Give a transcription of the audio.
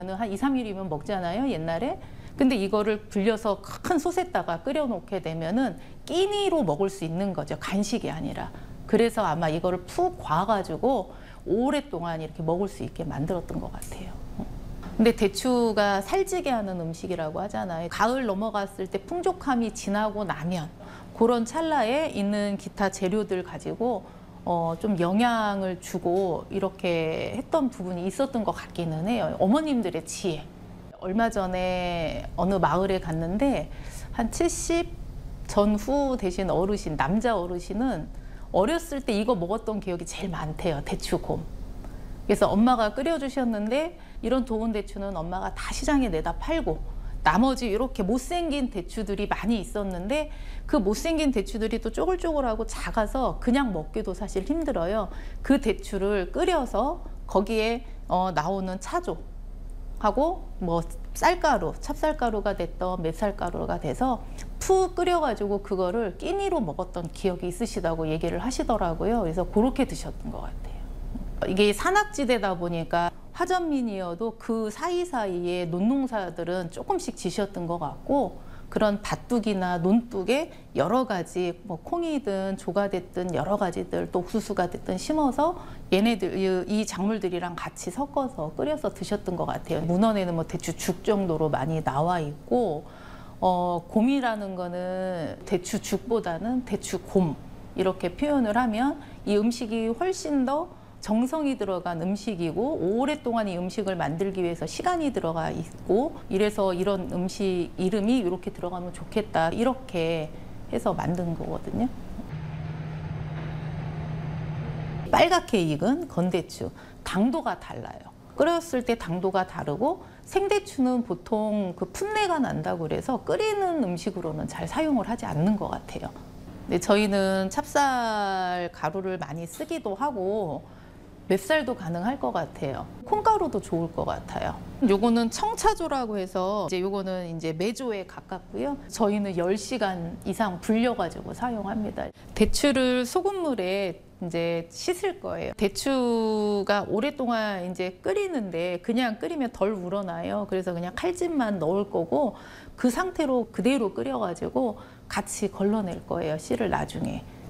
한 2, 3일이면 먹잖아요, 옛날에. 근데 이거를 불려서 큰 솥에다가 끓여놓게 되면은 끼니로 먹을 수 있는 거죠. 간식이 아니라. 그래서 아마 이거를 푹 과가지고 오랫동안 이렇게 먹을 수 있게 만들었던 것 같아요. 근데 대추가 살찌게 하는 음식이라고 하잖아요. 가을 넘어갔을 때 풍족함이 지나고 나면 그런 찰나에 있는 기타 재료들 가지고 좀 영향을 주고 이렇게 했던 부분이 있었던 것 같기는 해요. 어머님들의 지혜. 얼마 전에 어느 마을에 갔는데 한 70 전후 되신 어르신, 남자 어르신은 어렸을 때 이거 먹었던 기억이 제일 많대요. 대추곰. 그래서 엄마가 끓여주셨는데 이런 좋은 대추는 엄마가 다 시장에 내다 팔고 나머지 이렇게 못생긴 대추들이 많이 있었는데 그 못생긴 대추들이 또 쪼글쪼글하고 작아서 그냥 먹기도 사실 힘들어요. 그 대추를 끓여서 거기에 나오는 차조하고 뭐 쌀가루, 찹쌀가루가 됐던 맵쌀가루가 돼서 푹 끓여가지고 그거를 끼니로 먹었던 기억이 있으시다고 얘기를 하시더라고요. 그래서 그렇게 드셨던 것 같아요. 이게 산악지대다 보니까 화전민이어도 그 사이사이에 논농사들은 조금씩 지셨던 것 같고 그런 밭둑이나 논둑에 여러 가지 뭐 콩이든 조가 됐든 여러 가지들 또 옥수수가 됐든 심어서 얘네들 이 작물들이랑 같이 섞어서 끓여서 드셨던 것 같아요. 문헌에는 뭐 대추 죽 정도로 많이 나와 있고 곰이라는 거는 대추 죽보다는 대추 곰 이렇게 표현을 하면 이 음식이 훨씬 더 정성이 들어간 음식이고 오랫동안 이 음식을 만들기 위해서 시간이 들어가 있고 이래서 이런 음식 이름이 이렇게 들어가면 좋겠다 이렇게 해서 만든 거거든요. 빨갛게 익은 건대추 당도가 달라요. 끓였을 때 당도가 다르고 생대추는 보통 그 풋내가 난다고 그래서 끓이는 음식으로는 잘 사용을 하지 않는 것 같아요. 근데 저희는 찹쌀 가루를 많이 쓰기도 하고 맵쌀도 가능할 것 같아요. 콩가루도 좋을 것 같아요. 요거는 청차조라고 해서 이제 요거는 이제 메조에 가깝고요. 저희는 10시간 이상 불려가지고 사용합니다. 대추를 소금물에 이제 씻을 거예요. 대추가 오랫동안 이제 끓이는데 그냥 끓이면 덜 우러나요. 그래서 그냥 칼집만 넣을 거고 그 상태로 그대로 끓여가지고 같이 걸러낼 거예요. 씨를 나중에.